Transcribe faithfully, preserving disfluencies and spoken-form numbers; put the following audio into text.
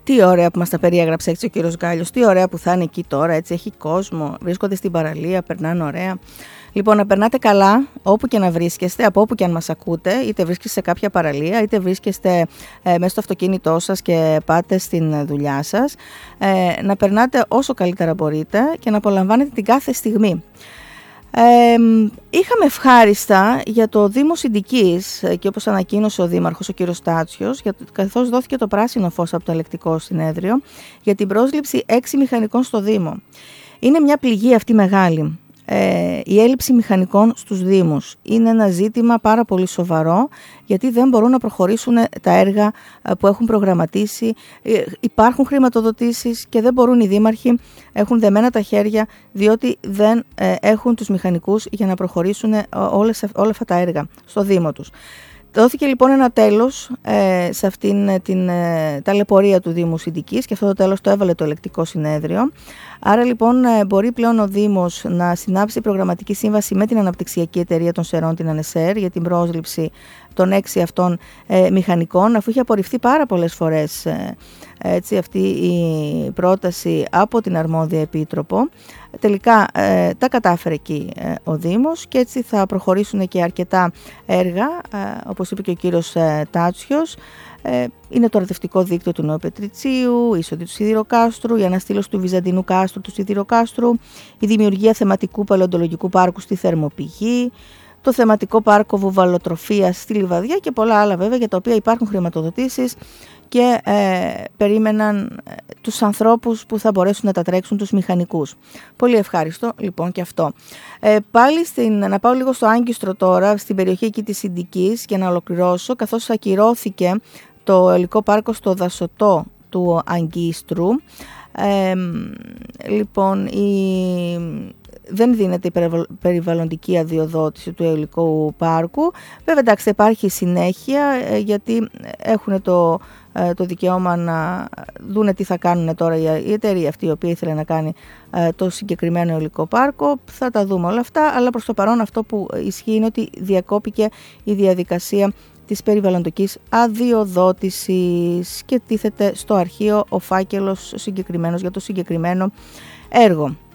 Τι ωραία που μας τα περιέγραψε έτσι ο κύριος Γκάλιος, τι ωραία που θα είναι εκεί τώρα, έτσι έχει κόσμο, βρίσκονται στην παραλία, περνάνε ωραία. Λοιπόν, να περνάτε καλά όπου και να βρίσκεστε, από όπου και αν μας ακούτε, είτε βρίσκεστε σε κάποια παραλία, είτε βρίσκεστε ε, μέσα στο αυτοκίνητό σας και πάτε στην δουλειά σας. Ε, να περνάτε όσο καλύτερα μπορείτε και να απολαμβάνετε την κάθε στιγμή. Ε, είχαμε ευχάριστα για το Δήμο Συντικής και όπως ανακοίνωσε ο Δήμαρχος ο κύριος Τάτσιος, καθώς δόθηκε το πράσινο φως από το ελεκτικό συνέδριο για την πρόσληψη έξι μηχανικών στο Δήμο. Είναι μια πληγή αυτή μεγάλη. Ε, η έλλειψη μηχανικών στους Δήμους είναι ένα ζήτημα πάρα πολύ σοβαρό, γιατί δεν μπορούν να προχωρήσουν τα έργα που έχουν προγραμματίσει. Ε, υπάρχουν χρηματοδοτήσεις και δεν μπορούν οι δήμαρχοι, έχουν δεμένα τα χέρια, διότι δεν ε, έχουν τους μηχανικούς για να προχωρήσουν όλες, όλα αυτά τα έργα στο Δήμο τους. Δόθηκε λοιπόν ένα τέλος ε, σε αυτήν την ε, ταλαιπωρία του Δήμου Συντικής και αυτό το τέλος το έβαλε το ελεκτικό συνέδριο. Άρα λοιπόν ε, μπορεί πλέον ο Δήμος να συνάψει προγραμματική σύμβαση με την αναπτυξιακή εταιρεία των Σερών, την ΑΝΕΣΕΡ, για την πρόσληψη των έξι αυτών ε, μηχανικών, αφού είχε απορριφθεί πάρα πολλές φορές ε, έτσι, αυτή η πρόταση από την αρμόδια επίτροπο. Τελικά ε, τα κατάφερε εκεί ε, ο Δήμος και έτσι θα προχωρήσουν και αρκετά έργα, ε, όπως είπε και ο κύριος ε, Τάτσιος. Ε, είναι το αρτευτικό δίκτυο του Νέου Πετριτσίου, η είσοδη του Σιδηροκάστρου, η αναστήλωση του Βυζαντινού Κάστρου του Σιδηροκάστρου, η δημιουργία θεματικού παλαιοντολογικού πάρκου στη Θερμοπηγή, το θεματικό πάρκο βουβαλοτροφίας στη Λιβαδιά και πολλά άλλα βέβαια, για τα οποία υπάρχουν χρηματοδοτήσεις και ε, περίμεναν ε, τους ανθρώπους που θα μπορέσουν να τα τρέξουν, τους μηχανικούς. Πολύ ευχάριστο λοιπόν και αυτό. Ε, πάλι στην, να πάω λίγο στο Άγκιστρο τώρα, στην περιοχή εκεί της Συντικής και να ολοκληρώσω, καθώς ακυρώθηκε το υλικό πάρκο στο δασωτό του Αγκίστρου. Ε, λοιπόν, η... δεν δίνεται η περιβαλλοντική αδειοδότηση του αιωλικού πάρκου. Βέβαια, εντάξει, υπάρχει συνέχεια, γιατί έχουν το, το δικαίωμα να δούνε τι θα κάνουν τώρα η εταιρεία αυτή η οποία ήθελε να κάνει το συγκεκριμένο αιωλικό πάρκο. Θα τα δούμε όλα αυτά, αλλά προς το παρόν αυτό που ισχύει είναι ότι διακόπηκε η διαδικασία της περιβαλλοντικής αδειοδότησης και τίθεται στο αρχείο ο φάκελος συγκεκριμένος για το συγκεκριμένο έργο.